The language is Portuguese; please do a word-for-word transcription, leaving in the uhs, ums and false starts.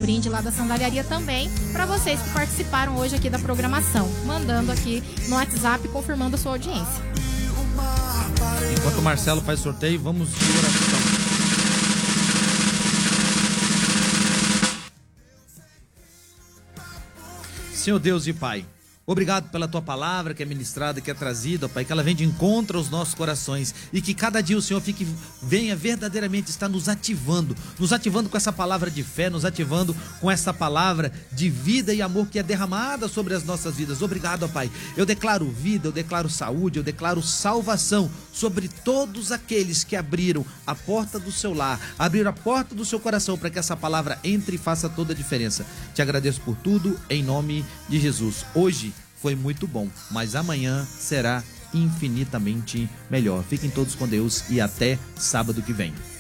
brinde lá da Sandaliaria também para vocês que participaram hoje aqui da programação, mandando aqui no WhatsApp confirmando a sua audiência. Enquanto o Marcelo faz sorteio, vamos de oração. Senhor Deus e Pai, obrigado pela tua palavra que é ministrada, que é trazida, Pai, que ela vem de encontro aos nossos corações e que cada dia o Senhor fique, venha verdadeiramente estar nos ativando, nos ativando com essa palavra de fé, nos ativando com essa palavra de vida e amor que é derramada sobre as nossas vidas. Obrigado, Pai. Eu declaro vida, eu declaro saúde, eu declaro salvação sobre todos aqueles que abriram a porta do seu lar, abriram a porta do seu coração para que essa palavra entre e faça toda a diferença. Te agradeço por tudo, em nome de Jesus. Hoje foi muito bom, mas amanhã será infinitamente melhor. Fiquem todos com Deus e até sábado que vem.